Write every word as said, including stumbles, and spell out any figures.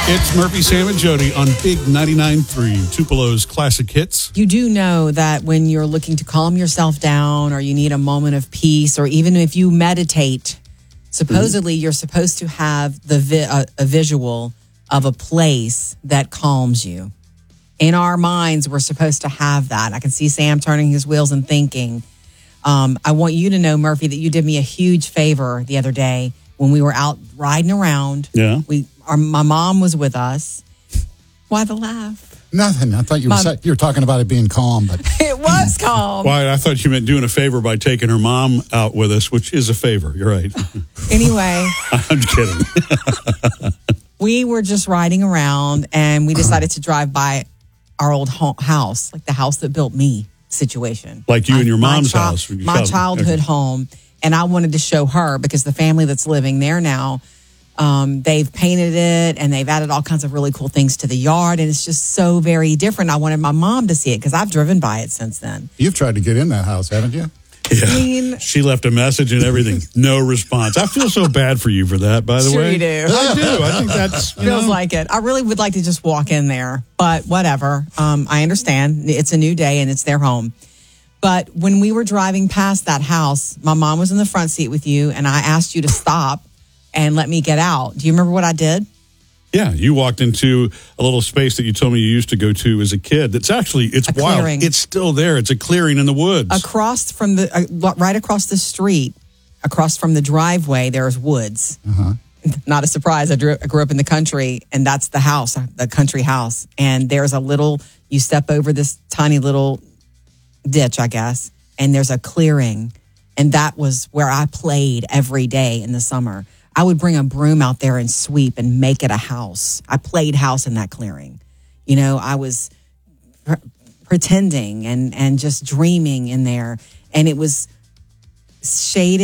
It's Murphy, Sam, and Jody on Big ninety-nine point three, Tupelo's classic hits. You do know that when you're looking to calm yourself down or you need a moment of peace, or even if you meditate, supposedly mm-hmm. you're supposed to have the vi- a, a visual of a place that calms you. In our minds, we're supposed to have that. I can see Sam turning his wheels and thinking. Um, I want you to know, Murphy, that you did me a huge favor the other day when we were out riding around. Yeah. We, our, my mom was with us. Why the laugh? Nothing. I thought you were My, say, you were talking about it being calm, but it was calm. Why? I thought you meant doing a favor by taking her mom out with us, which is a favor. You're right. Anyway, I'm kidding. We were just riding around, and we decided to drive by our old ho- house, like the house that built me situation. Like you I, and your mom's my chi- house. Your my child- childhood okay. home. And I wanted to show her because the family that's living there now, um, they've painted it and they've added all kinds of really cool things to the yard. And it's just so very different. I wanted my mom to see it because I've driven by it since then. you've tried to get in that house, haven't you? Yeah. I mean, she left a message and everything. No response. I feel so bad for you for that, by the sure way. you do. I do. I think that's, you Feels know. like it. I really would like to just walk in there, but whatever. Um, I understand. It's a new day and it's their home. But when we were driving past that house, my mom was in the front seat with you, and I asked you to stop and let me get out. Do you remember what I did? Yeah, you walked into a little space that you told me you used to go to as a kid. That's actually, it's A wild. clearing. It's still there. It's a clearing in the woods. Across from the, uh, right across the street, across from the driveway, there's woods. Uh-huh. Not a surprise. I grew, I grew up in the country, and that's the house, the country house. And there's a little, you step over this tiny little ditch, I guess, and there's a clearing. And that was where I played every day in the summer. I would bring a broom out there and sweep and make it a house. I played house in that clearing. You know, I was pre- pretending and, and just dreaming in there. And it was shaded.